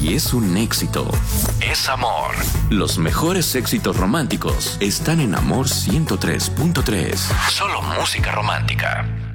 y es un éxito. Es amor. Los mejores éxitos románticos están en Amor 103.3. Solo música romántica.